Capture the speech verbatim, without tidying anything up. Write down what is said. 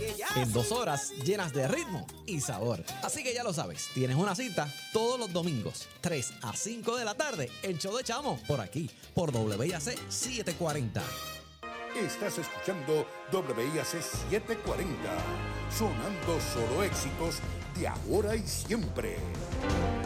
en dos horas llenas de ritmo y sabor. Así que ya lo sabes, tienes una cita todos los domingos, tres a cinco de la tarde, el show de Chamo, por aquí, por W I A C setecientos cuarenta. Estás escuchando W I A C setecientos cuarenta, sonando solo éxitos de ahora y siempre.